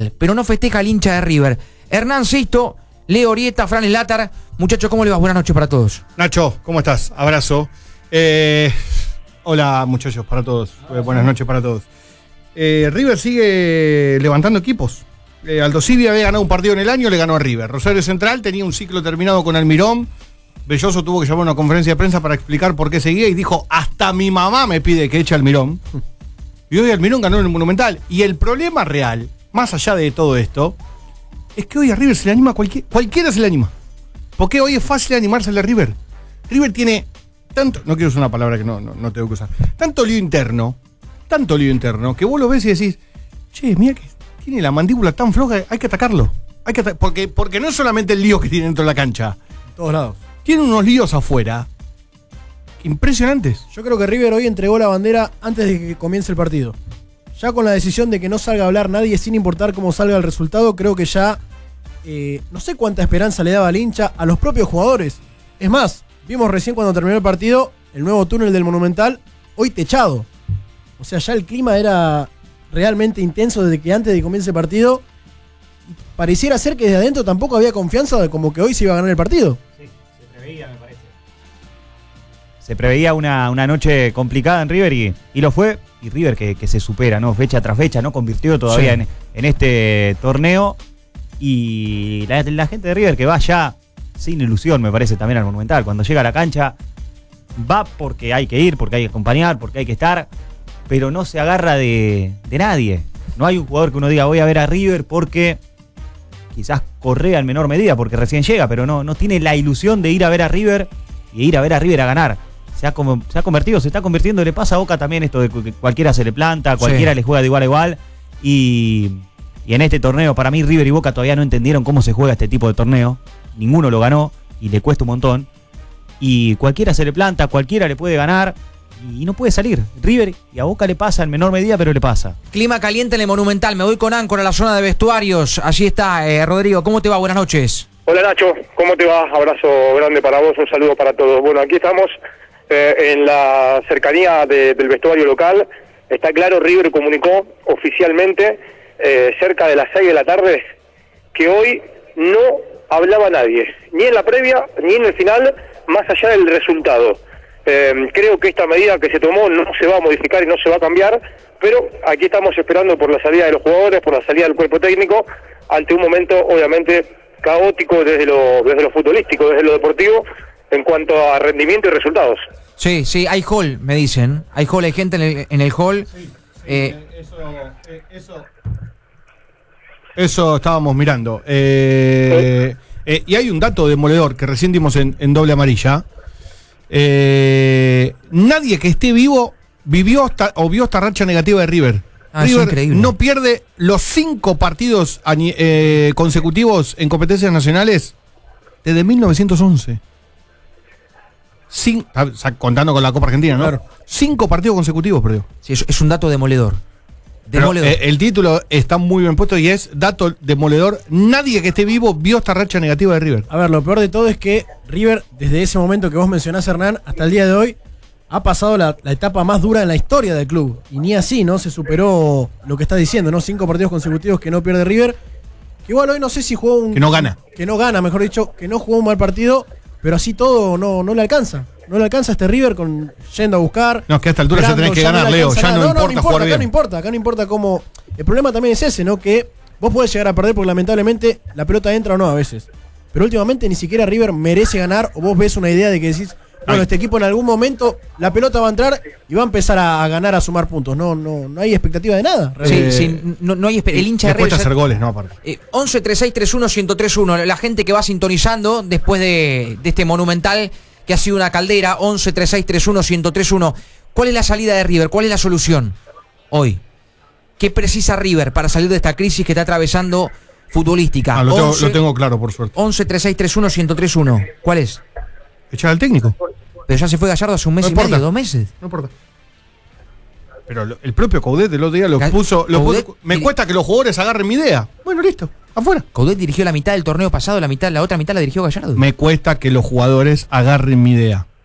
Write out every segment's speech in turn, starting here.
Monumental, pero no festeja el hincha de River. Hernán Sisto, Leo Orieta, Fran Slatar. Muchachos, ¿cómo le va? Buenas noches para todos. Nacho, ¿cómo estás? Abrazo. Hola, muchachos, para todos. Buenas noches para todos. River sigue levantando equipos. Aldo Civi había ganado un partido en el año, le ganó a River. Rosario Central tenía un ciclo terminado con Almirón. Belloso tuvo que llamar a una conferencia de prensa para explicar por qué seguía y dijo, hasta mi mamá me pide que eche a Almirón. Y hoy Almirón ganó en el Monumental. Y el problema real, más allá de todo esto, es que hoy a River se le anima cualquiera se le anima. Porque hoy es fácil animarse a River. River tiene tanto, no quiero usar una palabra que no tengo que usar, tanto lío interno, que vos lo ves y decís, che, mira que tiene la mandíbula tan floja, hay que atacarlo. Porque no es solamente el lío que tiene dentro de la cancha. En todos lados. Tiene unos líos afuera impresionantes. Yo creo que River hoy entregó la bandera antes de que comience el partido. Ya con la decisión de que no salga a hablar nadie sin importar cómo salga el resultado, creo que ya no sé cuánta esperanza le daba al hincha, a los propios jugadores. Es más, vimos recién cuando terminó el partido el nuevo túnel del Monumental, hoy techado. O sea, ya el clima era realmente intenso desde que antes de que comience el partido. Pareciera ser que desde adentro tampoco había confianza de como que hoy se iba a ganar el partido. Sí, se preveía, me parece. Se preveía una noche complicada en River y lo fue. Y River que se supera, ¿no? Fecha tras fecha, ¿no? Convirtió todavía en este torneo. Y la gente de River que va ya sin ilusión, me parece, también al Monumental. Cuando llega a la cancha, va porque hay que ir, porque hay que acompañar, porque hay que estar, pero no se agarra de nadie. No hay un jugador que uno diga, voy a ver a River porque quizás Correa en menor medida, porque recién llega, pero no tiene la ilusión de ir a ver a River y ir a ver a River a ganar. Se está convirtiendo, le pasa a Boca también esto de que cualquiera se le planta, cualquiera le juega de igual a igual. Y en este torneo, para mí, River y Boca todavía no entendieron cómo se juega este tipo de torneo. Ninguno lo ganó y le cuesta un montón. Y cualquiera se le planta, cualquiera le puede ganar y no puede salir. River y a Boca le pasa en menor medida, pero le pasa. Clima caliente en el Monumental. Me voy con Áncora a la zona de vestuarios. Allí está Rodrigo. ¿Cómo te va? Buenas noches. Hola Nacho, ¿cómo te va? Abrazo grande para vos, un saludo para todos. Bueno, aquí estamos en la cercanía del vestuario local. Está claro, River comunicó oficialmente cerca de las 6 de la tarde que hoy no hablaba nadie, ni en la previa ni en el final, más allá del resultado. Creo que esta medida que se tomó no se va a modificar y no se va a cambiar, pero aquí estamos esperando por la salida de los jugadores, por la salida del cuerpo técnico, ante un momento obviamente caótico desde lo futbolístico, desde lo deportivo, en cuanto a rendimiento y resultados. Sí, hay hall, me dicen. Hay hall, hay gente en el hall. Eso estábamos mirando. Y hay un dato demoledor que recién dimos en doble amarilla. Nadie que esté vivo vio esta racha negativa de River. River no pierde los 5 partidos consecutivos en competencias nacionales desde 1911. Contando con la Copa Argentina, ¿no? Claro. 5 partidos consecutivos perdió. Sí, es un dato demoledor. El título está muy bien puesto y es dato demoledor. Nadie que esté vivo vio esta racha negativa de River. A ver, lo peor de todo es que River, desde ese momento que vos mencionás, Hernán, hasta el día de hoy, ha pasado la etapa más dura en la historia del club. Y ni así, ¿no? Se superó lo que estás diciendo, ¿no? 5 partidos consecutivos que no pierde River. Que igual hoy no sé si jugó que no gana. Que no gana, mejor dicho, que no jugó un mal partido, pero así todo no le alcanza. No le alcanza a este River yendo a buscar. No, es que a esta altura ya tenés que ganar, Leo. Ya no importa jugar bien. Acá no importa cómo. El problema también es ese, ¿no? Que vos podés llegar a perder porque lamentablemente la pelota entra o no a veces. Pero últimamente ni siquiera River merece ganar, o vos ves una idea de que decís, bueno, este equipo en algún momento la pelota va a entrar y va a empezar a ganar, a sumar puntos. No hay expectativa de nada. No hay el hincha de River. Cuesta hacer goles, ¿no? Aparte. 11 36 31 1031. La gente que va sintonizando después de este Monumental que ha sido una caldera. 11 36 31 1031. ¿Cuál es la salida de River? ¿Cuál es la solución hoy? ¿Qué precisa River para salir de esta crisis que está atravesando futbolística? Lo tengo claro, por suerte. 11 36 31 1031. ¿Cuál es? Echar al técnico. Pero ya se fue Gallardo hace un mes y medio, 2 meses. No importa. Pero el propio Coudet el otro día lo puso. Me cuesta que los jugadores agarren mi idea. Bueno, listo. Afuera. Coudet dirigió la mitad del torneo pasado, la otra mitad la dirigió Gallardo. Me cuesta que los jugadores agarren mi idea.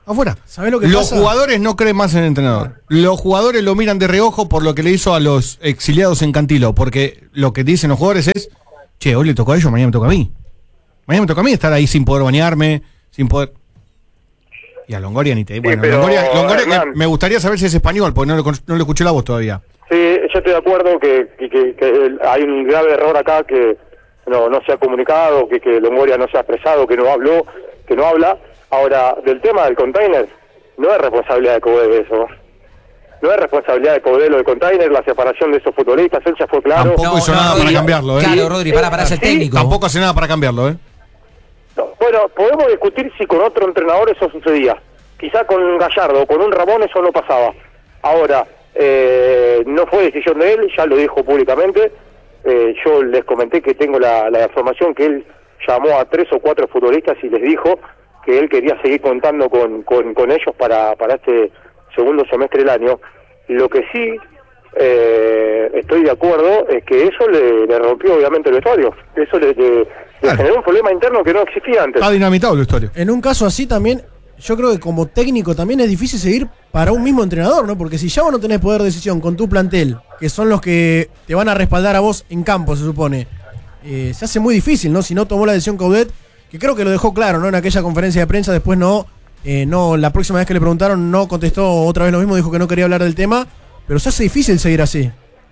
Afuera. ¿Sabés lo que Los pasa? jugadores no creen más en el entrenador. Los jugadores lo miran de reojo por lo que le hizo a los exiliados en Cantilo. Porque lo que dicen los jugadores es, che, hoy le tocó a ellos, mañana me toca a mí. Mañana me toca a mí estar ahí sin poder bañarme, sin poder... Y a Longoria ni te... Bueno, pero, Longoria Hernán, me gustaría saber si es español, porque no le escuché la voz todavía. Sí, yo estoy de acuerdo que hay un grave error acá, que no se ha comunicado, que Longoria no se ha expresado, que no habló, que no habla. Ahora, del tema del container, no es responsabilidad de Coudet eso. No es responsabilidad de Coudet lo del container, la separación de esos futbolistas, él ya fue claro. Tampoco hizo nada para cambiarlo, ¿eh? Claro, Rodri, para ser Sí, técnico. Tampoco hace nada para cambiarlo, ¿eh? No, bueno, podemos discutir si con otro entrenador eso sucedía. Quizá con Gallardo o con un Ramón eso no pasaba. Ahora, no fue decisión de él, ya lo dijo públicamente. Yo les comenté que tengo la información que él llamó a 3 o 4 futbolistas y les dijo que él quería seguir contando con ellos para este segundo semestre del año. Lo que sí estoy de acuerdo es que eso le rompió obviamente el vestuario. Eso le generó un problema interno que no existía antes. Está dinamitado la historia. En un caso así también, yo creo que como técnico también es difícil seguir para un mismo entrenador, ¿no? Porque si ya vos no tenés poder de decisión con tu plantel, que son los que te van a respaldar a vos en campo, se supone, se hace muy difícil, ¿no? Si no tomó la decisión Coudet, que creo que lo dejó claro, ¿no? En aquella conferencia de prensa, después no, la próxima vez que le preguntaron no contestó otra vez lo mismo, dijo que no quería hablar del tema, pero se hace difícil seguir así.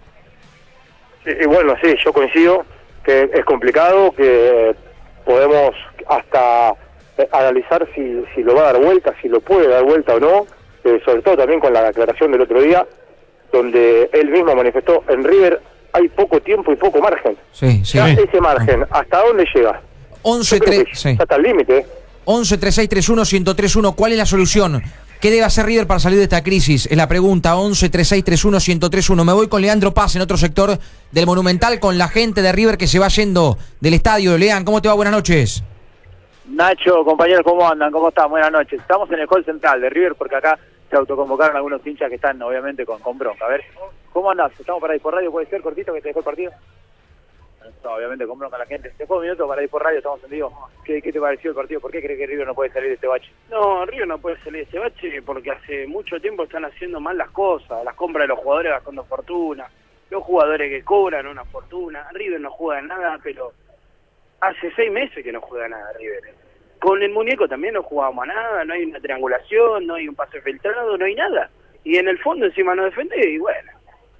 Sí, y bueno, sí, yo coincido que es complicado, que podemos hasta analizar si lo va a dar vuelta, si lo puede dar vuelta o no, sobre todo también con la declaración del otro día, donde él mismo manifestó, en River hay poco tiempo y poco margen. Sí. Ya ese margen, ¿hasta dónde llega? 11 Yo creo 3 que sí. ya está al límite. 11 36 31 1031. ¿Cuál es la solución? ¿Qué debe hacer River para salir de esta crisis? Es la pregunta. 11 36 31 1031. Me voy con Leandro Paz en otro sector del Monumental con la gente de River que se va yendo del estadio. Lean, ¿cómo te va? Buenas noches. Nacho, compañeros, ¿cómo andan? ¿Cómo están? Buenas noches. Estamos en el hall central de River porque acá se autoconvocaron algunos hinchas que están obviamente con bronca. A ver, ¿cómo andás? ¿Estamos para ir por radio? ¿Puede ser cortito que te dejó el partido? No, obviamente con bronca la gente. Te fue un minuto para ir por radio, estamos en vivo. ¿Qué te pareció el partido? ¿Por qué crees que River no puede salir de este bache? No, River no puede salir de ese bache porque hace mucho tiempo están haciendo mal las cosas. Las compras de los jugadores gastando fortuna, los jugadores que cobran una fortuna. River no juega nada, pero hace 6 meses que no juega nada River. Con el muñeco también no jugábamos a nada, no hay una triangulación, no hay un pase filtrado, no hay nada. Y en el fondo encima no defende y bueno.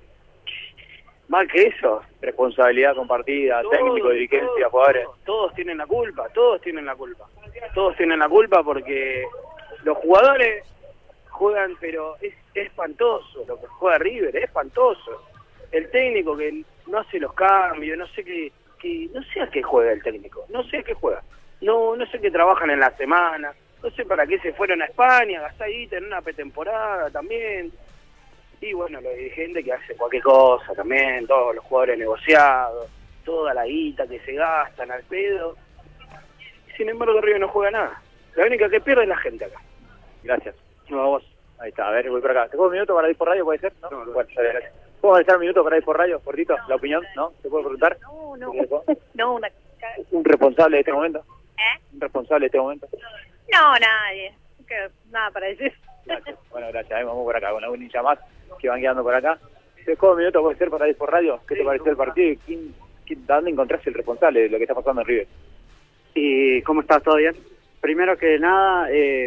Más que eso, Responsabilidad compartida, técnico, dirigencia, jugadores. Todos tienen la culpa, todos tienen la culpa. Todos tienen la culpa porque los jugadores juegan, pero es espantoso lo que juega River, es espantoso. El técnico que no hace los cambios, no sé no sé a qué juega el técnico, no sé a qué juega. No sé qué trabajan en la semana, no sé para qué se fueron a España, gastaditas en una pretemporada también. Y bueno, los dirigentes que hacen cualquier cosa también, todos los jugadores negociados, toda la guita que se gastan al pedo. Sin embargo, River no juega nada. La única que pierde es la gente acá. Gracias. No, a vos. Ahí está, a ver, voy por acá. ¿Te puedo un minuto para ir por radio, puede ser? No, bueno, gracias. ¿Puedo necesitar un minuto para ir por radio? Cortito, la opinión, ¿no? ¿Te puedo preguntar? No, una... ¿Un responsable de este momento? ¿Eh? ¿Un responsable de este momento? No, nadie. Nada para decir. Gracias. Bueno, gracias. Ahí vamos por acá con algún hincha más que van quedando por acá. ¿Te puedo un minuto puede ser para ir por radio? ¿Qué te pareció el partido? ¿Dónde encontraste el responsable de lo que está pasando en River? ¿Y cómo estás? ¿Todo bien? Primero que nada,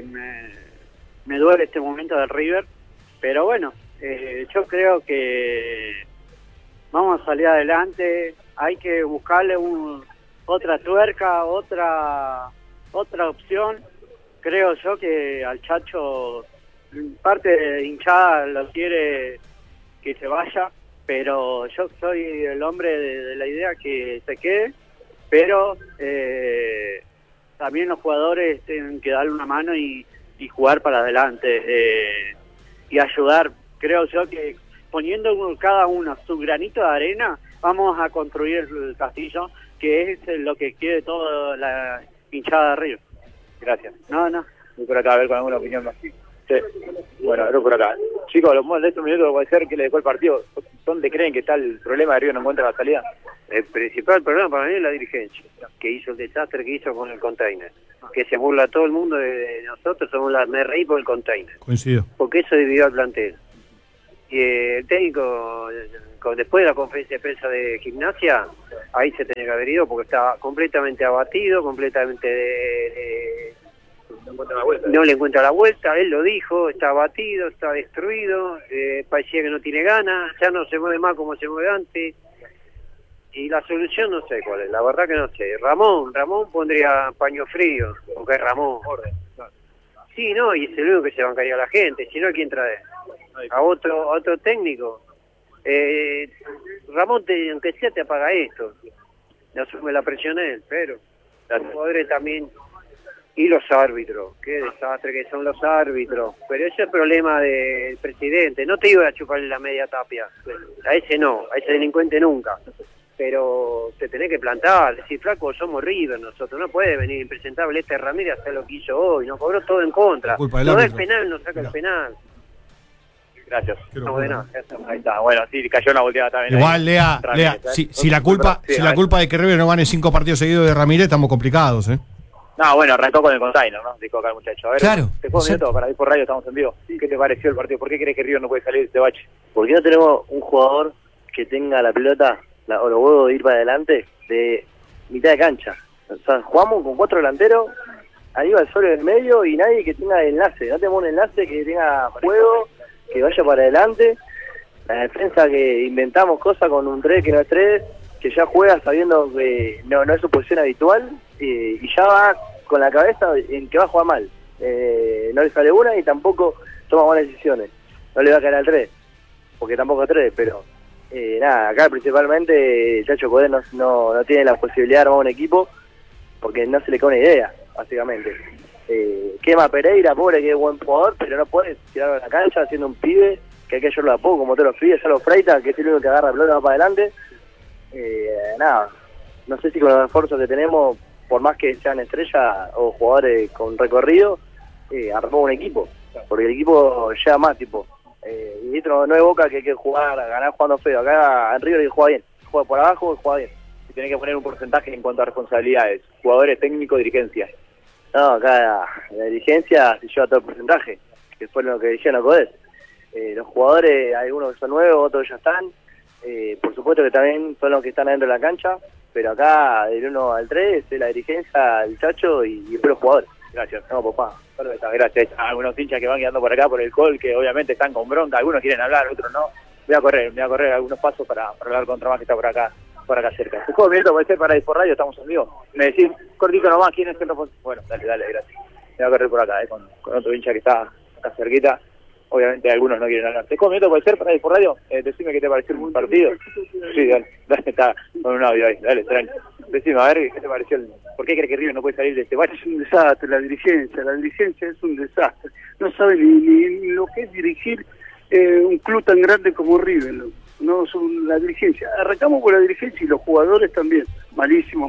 me duele este momento del River, pero bueno, yo creo que vamos a salir adelante, hay que buscarle otra tuerca, otra opción. Creo yo que al Chacho, parte de hinchada lo quiere que se vaya, pero yo soy el hombre de la idea que se quede, pero también los jugadores tienen que darle una mano y jugar para adelante y ayudar. Creo yo que poniendo cada uno su granito de arena vamos a construir el castillo, que es lo que quiere toda la hinchada de arriba. Gracias. No. Voy por acá a ver con alguna opinión más. Sí. Bueno, voy por acá. Chicos, de estos minutos puede ser que le dejó el partido. ¿Dónde creen que está el problema de River no encuentra la salida? El principal problema para mí es la dirigencia, que hizo el desastre que hizo con el container. que se burla todo el mundo de nosotros, me reí por el container, Coincido. porque eso dividió al plantel. Y el técnico, después de la conferencia de prensa de Gimnasia, ahí se tenía que haber ido porque estaba completamente abatido, completamente no le encuentra la vuelta, él lo dijo, está abatido, está destruido, parecía que no tiene ganas, ya no se mueve más como se mueve antes. Y la solución no sé cuál es, la verdad que no sé. Ramón pondría paño frío, porque es Ramón. Sí, no, y es el único que se bancaría a la gente, si no, ¿quién trae? A otro técnico. Ramón, aunque sea, te apaga esto. Le asume la presión él, pero los jugadores también. Y los árbitros, qué desastre que son los árbitros. Pero ese es el problema del presidente. No te iba a chuparle la media Tapia. A ese no, a ese delincuente nunca. Pero te tenés que plantar, decir, flaco, somos River nosotros, no puede venir impresentable este Ramírez a hacer lo que hizo hoy, nos cobró todo en contra, no es penal, no saca el penal. Gracias. No, de nada. Ahí está, bueno, sí, cayó una volteada también. Igual, ahí. Lea, si la culpa de que River no gane 5 partidos seguidos de Ramírez, estamos complicados, No, bueno, arrancó con el container, ¿no? Dijo acá el muchacho. A ver, claro, te puedo mirar todo, para ir por radio estamos en vivo. ¿Qué te pareció el partido? ¿Por qué crees que River no puede salir de este bache? ¿Por qué no tenemos un jugador que tenga la pelota o los huevos de ir para adelante de mitad de cancha? O sea, jugamos con 4 delanteros, Aníbal solo en el medio y nadie que tenga enlace. No tenemos un enlace que tenga juego, que vaya para adelante. La defensa que inventamos cosas con un 3 que no es 3, que ya juega sabiendo que no es su posición habitual y ya va con la cabeza en que va a jugar mal. No le sale una y tampoco toma buenas decisiones. No le va a caer al 3, porque tampoco es 3, pero nada, acá principalmente Chacho Coder no tiene la posibilidad de armar un equipo porque no se le cae una idea, básicamente. Quema a Pereira, pobre, que es buen jugador, pero no puede tirarlo a la cancha haciendo un pibe que hay que ayudarlo a poco, como todos los pibes, ya los Freitas, que es el único que agarra el pelota, va para adelante. Nada, no sé si con los esfuerzos que tenemos, por más que sean estrellas o jugadores con recorrido, armamos un equipo, porque el equipo lleva más, tipo. Y esto no es Boca que hay que jugar, ganar jugando feo. Acá en River hay que juega bien, juega por abajo y juega bien. Y tenés que poner un porcentaje en cuanto a responsabilidades, jugadores, técnicos, dirigencia. No, acá la dirigencia se lleva todo el porcentaje, que fue lo que dijeron a Codés. Los jugadores, algunos que son nuevos, otros ya están. Por supuesto que también son los que están adentro de la cancha, pero acá del 1 al 3 es la dirigencia, el Chacho y después los jugadores. Gracias. No, papá. Perfecto, gracias. Algunos hinchas que van quedando por acá por el call, que obviamente están con bronca, algunos quieren hablar, otros no. Voy a correr algunos pasos para hablar contra más que está por acá cerca. ¿Te puedo minutos puede ser para ir por radio? Estamos en vivo. Me decís, cortito nomás, ¿quién es el responsable? Bueno, dale, gracias. Voy a correr por acá, con otro hincha que está acá cerquita. Obviamente algunos no quieren hablar. ¿Te puedo minutos puede ser para ir por radio? Decime qué te pareció el partido. Sí, dale, está con un audio ahí, dale, tranquilo. Decime, a ver, ¿qué te pareció? ¿Por qué crees que River no puede salir de este bache? Es un desastre, la dirigencia es un desastre. No sabe ni lo que es dirigir un club tan grande como River, no son la dirigencia. Arrancamos con la dirigencia y los jugadores también, malísimos,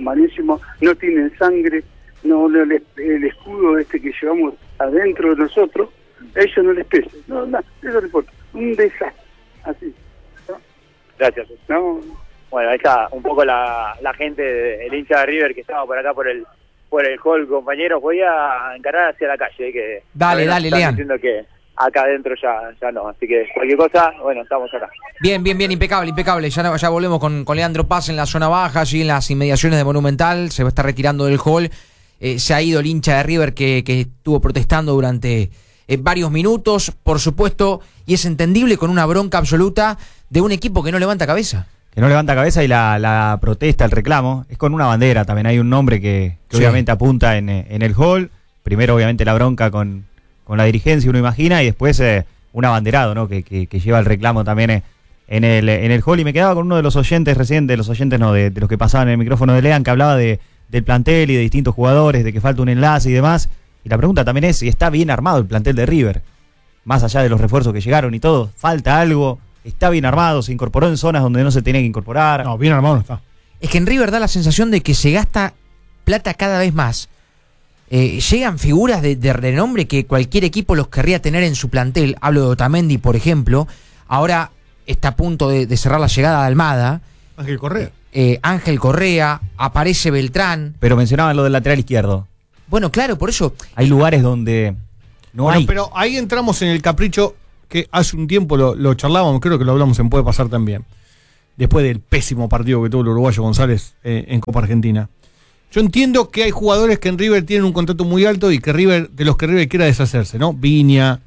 no tienen sangre, no el escudo este que llevamos adentro de nosotros, a ellos no les pesa, eso no importa, un desastre, así. ¿No? Gracias. No. Bueno, ahí está un poco la gente, el hincha de River que estaba por acá por el hall, compañeros. Voy a encarar hacia la calle, que dale, Lean. Diciendo que acá adentro ya no, así que cualquier cosa, bueno, estamos acá. Bien, impecable. Ya volvemos con Leandro Paz en la zona baja, allí en las inmediaciones de Monumental. Se va a estar retirando del hall. Se ha ido el hincha de River que estuvo protestando durante varios minutos, por supuesto, y es entendible, con una bronca absoluta de un equipo que no levanta cabeza. Que no levanta cabeza, y la protesta, el reclamo, es con una bandera. También hay un nombre que sí, obviamente apunta en el hall. Primero, obviamente, la bronca con la dirigencia, uno imagina, y después un abanderado, ¿no? que lleva el reclamo también en el hall. Y me quedaba con uno de los oyentes recién, de los que pasaban en el micrófono de Lean, que hablaba del plantel y de distintos jugadores, de que falta un enlace y demás. Y la pregunta también es si está bien armado el plantel de River. Más allá de los refuerzos que llegaron y todo, ¿falta algo? ¿Está bien armado? ¿Se incorporó en zonas donde no se tenía que incorporar? No, bien armado no está. Es que en River da la sensación de que se gasta plata cada vez más. Llegan figuras de renombre que cualquier equipo los querría tener en su plantel. Hablo de Otamendi, por ejemplo. Ahora está a punto de cerrar la llegada de Almada. Ángel Correa. Ángel Correa, aparece Beltrán. Pero mencionaban lo del lateral izquierdo. Bueno, claro, por eso. Hay lugares donde no hay. Pero ahí entramos en el capricho que hace un tiempo lo charlábamos, creo que lo hablamos en Puede Pasar también, después del pésimo partido que tuvo el uruguayo González en Copa Argentina. Yo entiendo que hay jugadores que en River tienen un contrato muy alto y que de los que River quiera deshacerse, ¿no? Viña,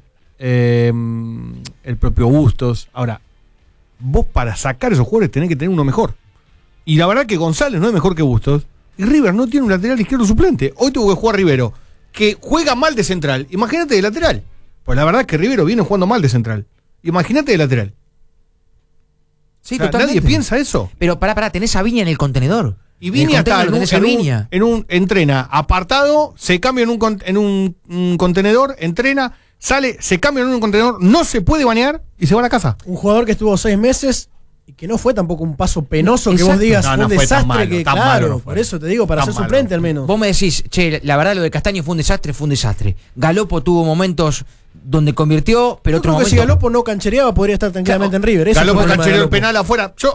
el propio Bustos. Ahora, vos para sacar esos jugadores tenés que tener uno mejor. Y la verdad que González no es mejor que Bustos. Y River no tiene un lateral izquierdo suplente. Hoy tuvo que jugar Rivero, que juega mal de central. Imagínate de lateral. Pues la verdad es que Rivero viene jugando mal de central. Imagínate de lateral. Sí, O sea, totalmente. nadie piensa eso. Pero pará, tenés a Viña en el contenedor. Y Viña está Viña. entrena apartado, se cambia en un contenedor, entrena, sale, se cambia en un contenedor, no se puede bañar y se va a la casa. Un jugador que estuvo 6 meses y que no fue tampoco un paso penoso que Exacto. vos digas, No, fue no un fue tan desastre malo, que, tan claro, malo no fue. por eso te digo, para Tan ser malo. suplente al menos. Vos me decís, che, la verdad lo de Castaño fue un desastre. Galopo tuvo momentos donde convirtió, pero Yo otro creo que momento. si Galopo no canchereaba podría estar tranquilamente en River. Ese Galopo fue el problema de canchereó el Galopo. penal afuera. Yo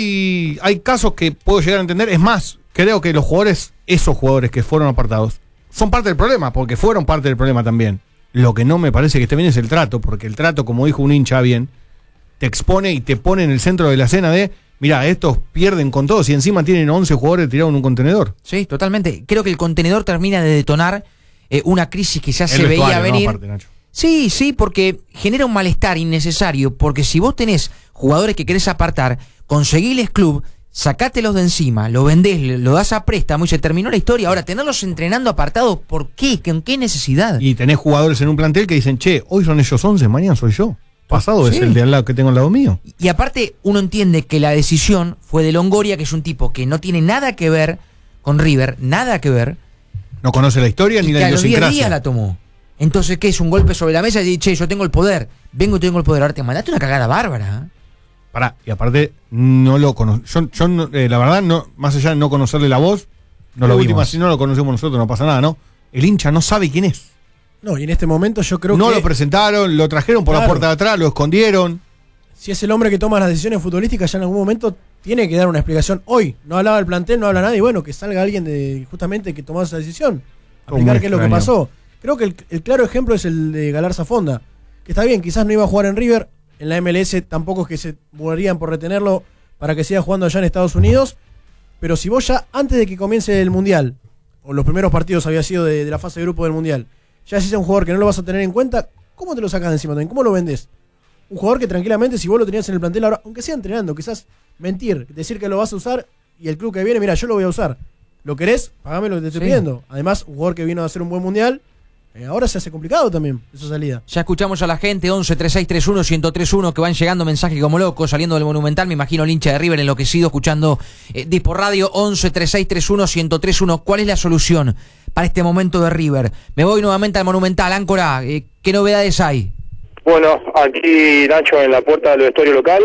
hay casos que puedo llegar a entender. Es más, creo que esos jugadores que fueron apartados, son parte del problema, porque fueron parte del problema también. Lo que no me parece que esté bien es el trato, porque el trato, como dijo un hincha bien, te expone y te pone en el centro de la escena de, mirá, estos pierden con todos y encima tienen 11 jugadores tirados en un contenedor. Sí, totalmente. Creo que el contenedor termina de detonar una crisis que ya El se veía vestuario, ¿no? venir. Aparte, Nacho. Sí, porque genera un malestar innecesario, porque si vos tenés jugadores que querés apartar, conseguiles club, sacátelos de encima, lo vendés, lo das a préstamo y se terminó la historia. Ahora, tenerlos entrenando apartados, ¿por qué? ¿Con qué necesidad? Y tenés jugadores en un plantel que dicen, che, hoy son ellos 11, mañana soy yo. Pasado Sí. es el de al lado que tengo al lado mío. Y aparte, uno entiende que la decisión fue de Longoria, que es un tipo que no tiene nada que ver con River, nada que ver, No conoce la historia ni y la que a los 10 idiosincrasia. días la tomó. Entonces, ¿qué es? Un golpe sobre la mesa y decir, che, yo tengo el poder, vengo y tengo el poder, ahora te mandaste una cagada bárbara. ¿Eh? Pará, y aparte, no lo conozco. Yo no, la verdad, no, más allá de no conocerle la voz, No la lo última, vimos. si no lo conocemos nosotros, no pasa nada, ¿no? El hincha no sabe quién es. No, y en este momento yo creo No que lo presentaron, lo trajeron por la Claro. puerta de atrás, lo escondieron. si es el hombre que toma las decisiones futbolísticas, ya en algún momento tiene que dar una explicación. Hoy no hablaba el plantel, no habla nadie, bueno, que salga alguien de justamente que tomó esa decisión, Todo explicar muy qué es lo que extraño. pasó. Creo que el claro ejemplo es el de Galarza Fonda, que está bien, quizás no iba a jugar en River, en la MLS tampoco es que se morirían por retenerlo para que siga jugando allá en Estados Unidos, pero si vos ya antes de que comience el Mundial, o los primeros partidos había sido de la fase de grupo del Mundial, ya si es un jugador que no lo vas a tener en cuenta, ¿cómo te lo sacas de encima también? ¿Cómo lo vendés? Un jugador que tranquilamente, si vos lo tenías en el plantel ahora, aunque sea entrenando, quizás mentir, decir que lo vas a usar y el club que viene, mira, yo lo voy a usar. ¿Lo querés? Pagame lo que te estoy Sí. pidiendo. Además, un jugador que vino a hacer un buen mundial, ahora se hace complicado también esa salida. Ya escuchamos a la gente, 11 3631 1031, que van llegando mensajes como locos, saliendo del Monumental. Me imagino el hincha de River enloquecido escuchando Dispo Radio. 11 3631 1031. ¿Cuál es la solución para este momento de River? Me voy nuevamente al Monumental. Áncora, ¿qué novedades hay? Bueno, aquí Nacho en la puerta del vestuario local,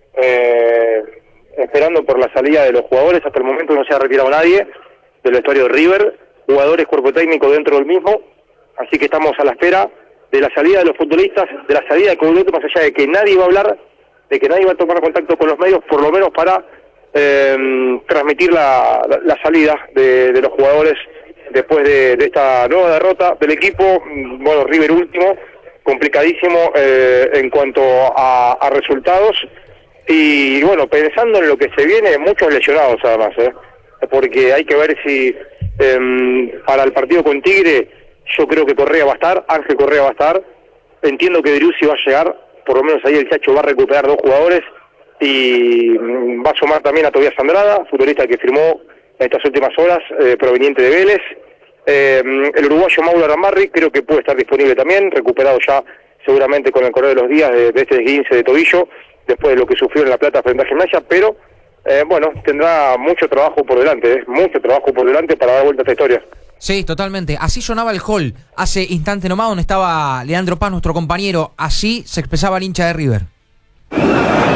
esperando por la salida de los jugadores. Hasta el momento no se ha retirado nadie del vestuario de River, jugadores, cuerpo técnico dentro del mismo, así que estamos a la espera de la salida de los futbolistas, de la salida de Coudet, más allá de que nadie va a hablar, de que nadie va a tomar contacto con los medios, por lo menos para transmitir la salida de los jugadores después de esta nueva derrota del equipo. Bueno, River último, complicadísimo en cuanto a resultados, y bueno, pensando en lo que se viene, muchos lesionados además, porque hay que ver si para el partido con Tigre, yo creo que Correa va a estar, Ángel Correa va a estar, entiendo que Driussi va a llegar, por lo menos ahí el Chacho va a recuperar 2 jugadores, y va a sumar también a Tobías Andrada, futbolista que firmó en estas últimas horas, proveniente de Vélez. El uruguayo Mauro Aramarri creo que puede estar disponible también, recuperado ya seguramente con el correr de los días de este desguince de tobillo, después de lo que sufrió en La Plata frente a Gimnasia, pero bueno, tendrá mucho trabajo por delante, mucho trabajo por delante para dar vuelta a esta historia. Sí, totalmente. Así sonaba el hall hace instante nomás, donde estaba Leandro Paz, nuestro compañero. Así se expresaba el hincha de River.